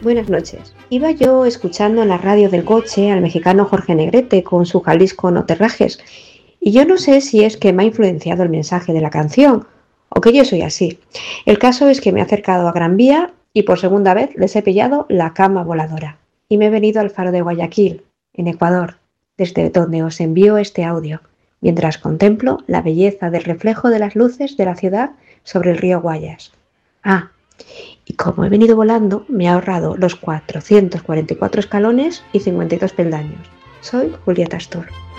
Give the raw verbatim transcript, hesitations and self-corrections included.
Buenas noches. Iba yo escuchando en la radio del coche al mexicano Jorge Negrete con su Jalisco no te rajes, y yo no sé si es que me ha influenciado el mensaje de la canción o que yo soy así. El caso es que me he acercado a Gran Vía y por segunda vez les he pillado la cama voladora y me he venido al faro de Guayaquil, en Ecuador, desde donde os envío este audio, mientras contemplo la belleza del reflejo de las luces de la ciudad sobre el río Guayas. Ah, y como he venido volando, me he ahorrado los cuatrocientos cuarenta y cuatro escalones y cincuenta y dos peldaños. Soy Julieta Astor.